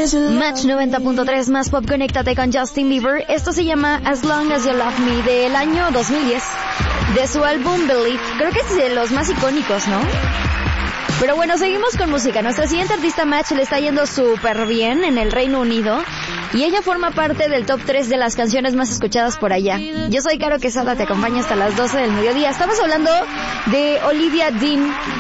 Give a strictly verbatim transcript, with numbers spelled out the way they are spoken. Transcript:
Match noventa punto tres más pop, conéctate con Justin Bieber. Esto se llama As Long As You Love Me, del año dos mil diez, de su álbum Believe. Creo que es de los más icónicos, ¿no? Pero bueno, seguimos con música. Nuestra siguiente artista, Match, le está yendo súper bien en el Reino Unido y ella forma parte del top tres de las canciones más escuchadas por allá. Yo soy Caro Quesada, te acompaño hasta las doce del mediodía. Estamos hablando de Olivia Dean.